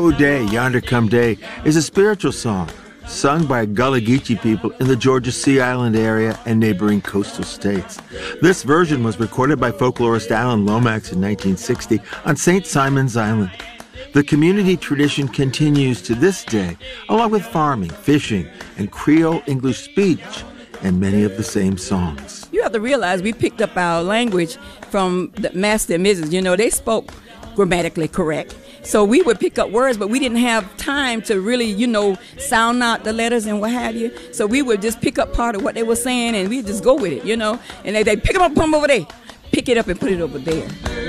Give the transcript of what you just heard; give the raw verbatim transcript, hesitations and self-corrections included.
O Day, Yonder Come Day is a spiritual song sung by Gullah Geechee people in the Georgia Sea Island area and neighboring coastal states. This version was recorded by folklorist Alan Lomax in nineteen sixty on Saint Simon's Island. The community tradition continues to this day, along with farming, fishing, and Creole English speech, and many of the same songs. You have to realize we picked up our language from the master and missus You know, they spoke grammatically correct. So we would pick up words, but we didn't have time to really, you know, sound out the letters and what have you. So we would just pick up part of what they were saying, and we'd just go with it, you know. And they, they pick them up, put them over there. Pick it up and put it over there.